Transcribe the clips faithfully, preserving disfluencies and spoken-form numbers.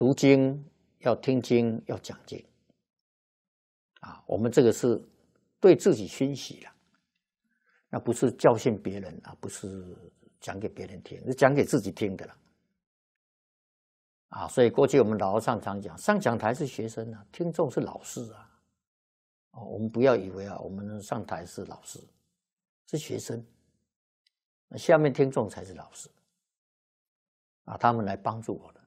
读经要听经要讲经啊，我们这个是对自己熏习了，那不是教训别人啊，不是讲给别人听，是讲给自己听的了。啊，所以过去我们老和尚常讲，上讲台是学生啊，听众是老师啊。哦，我们不要以为啊，我们上台是老师，是学生，那下面听众才是老师啊，他们来帮助我的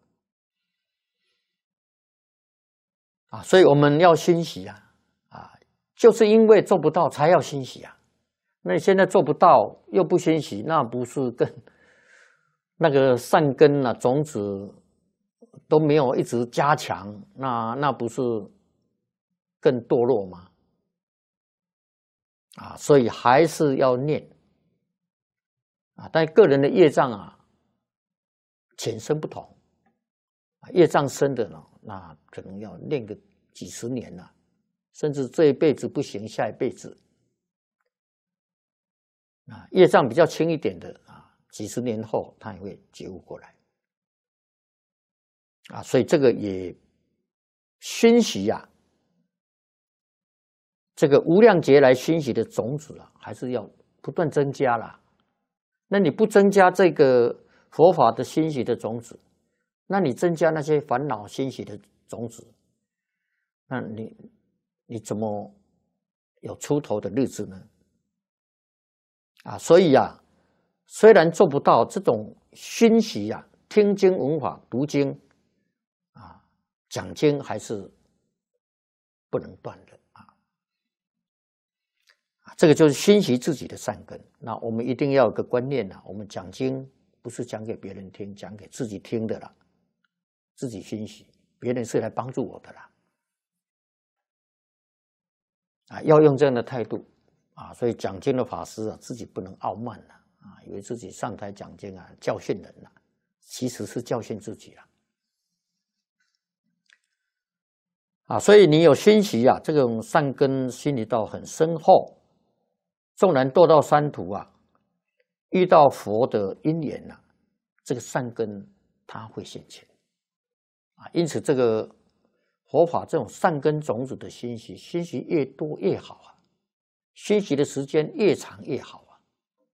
啊，所以我们要熏习啊，啊，就是因为做不到才要熏习啊。那你现在做不到又不熏习，那不是更那个善根啊种子都没有一直加强，那那不是更堕落吗？啊，所以还是要念啊，但个人的业障啊，浅深不同，业障深的呢，那可能要念个几十年了、啊，甚至这一辈子不行，下一辈子啊，业障比较轻一点的啊，几十年后他也会觉悟过来啊，所以这个也熏习呀、啊。这个无量劫来熏习的种子啊，还是要不断增加啦。那你不增加这个佛法的熏习的种子，那你增加那些烦恼熏习的种子，那你你怎么有出头的日子呢？啊，所以啊，虽然做不到这种熏习啊，听经闻法、读经啊、讲经，还是不能断的。这个就是熏习自己的善根。那我们一定要有个观念啊，我们讲经不是讲给别人听，讲给自己听的啦，自己熏习，别人是来帮助我的啦。啊，要用这样的态度啊，所以讲经的法师啊，自己不能傲慢了啊，以为自己上台讲经啊，教训人了，其实是教训自己了。啊，所以你有熏习啊，这种善根熏习到很深厚。纵然堕到三途啊，遇到佛的因缘啊，这个善根它会现前啊。因此，这个佛法这种善根种子的熏习，熏习越多越好啊，熏习的时间越长越好啊。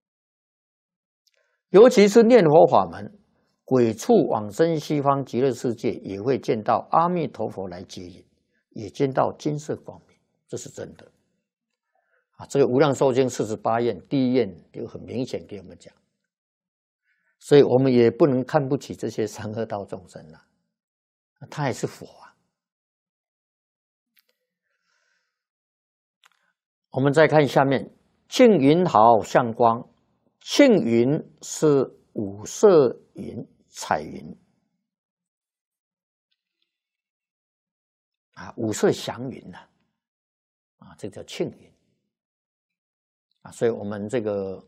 尤其是念佛法门，鬼畜往生西方极乐世界，也会见到阿弥陀佛来接引，也见到金色光明，这是真的。啊，这个无量寿经四十八愿第一愿就很明显给我们讲，所以我们也不能看不起这些三恶道众生了、啊，他也是佛啊。我们再看下面，庆云好向光，庆云是五色云、彩云啊，五色祥云呐、啊，啊，这叫庆云。啊，所以我们这个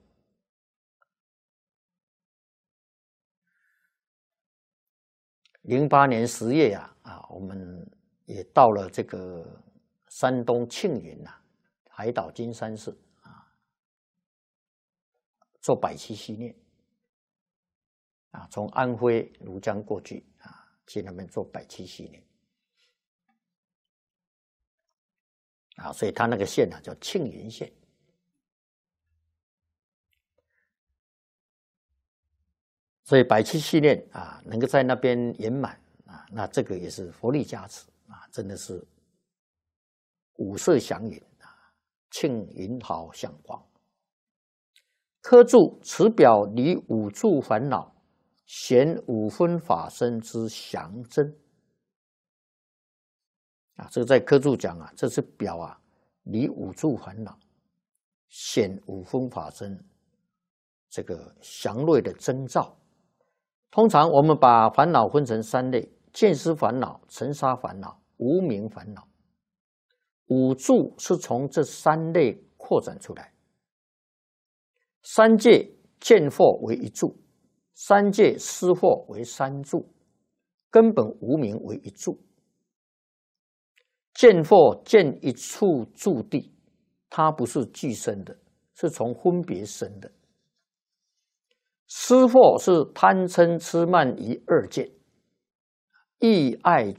零八年十月啊，啊，我们也到了这个山东庆云呐、啊，海岛金山寺啊，做百七系念啊，从安徽庐江过去啊，去那边做百七系念啊，所以他那个县啊叫庆云县。所以百七系念啊，能够在那边圆满啊，那这个也是佛力加持啊，真的是五色祥云啊，庆云好向光。科注此表离五住烦恼，显五分法身之详真啊，这个在科注讲啊，这是表啊离五住烦恼，显五分法身这个详锐的征兆。通常我们把烦恼分成三类：见思烦恼、尘沙烦恼、无明烦恼。五住是从这三类扩展出来。三界见惑为一住，三界思惑为三住，根本无明为一住。见惑见一处住地，它不是俱生的，是从分别生的。思惑是贪嗔痴慢疑二见， 意爱